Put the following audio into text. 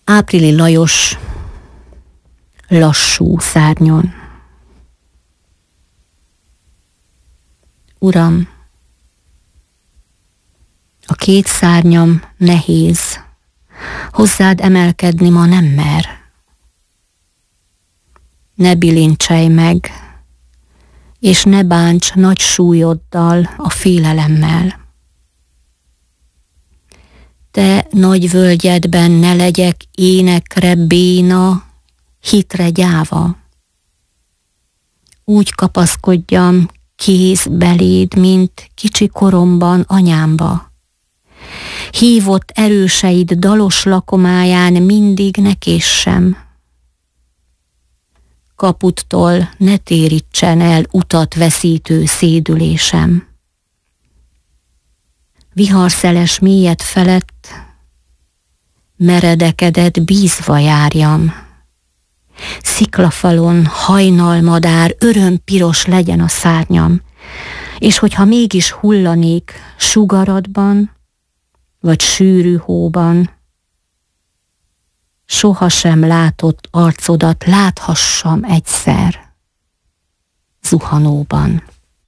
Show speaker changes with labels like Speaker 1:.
Speaker 1: Áprili Lajos lassú szárnyon. Uram, a két szárnyam nehéz, hozzád emelkedni ma nem mer. Ne bilincselj meg, és ne bánts nagy súlyoddal, a félelemmel. Te nagy völgyedben ne legyek énekre béna, hitre gyáva. Úgy kapaszkodjam kéz beléd, mint kicsi koromban anyámba. Hívott erőseid dalos lakomáján mindig ne késsem. Kaputtól ne térítsen el utat veszítő szédülésem. Viharszeles mélyed felett meredekedet bízva járjam. Sziklafalon hajnalmadár örömpiros legyen a szárnyam, és hogyha mégis hullanék sugaradban, vagy sűrű hóban, sohasem látott arcodat láthassam egyszer zuhanóban.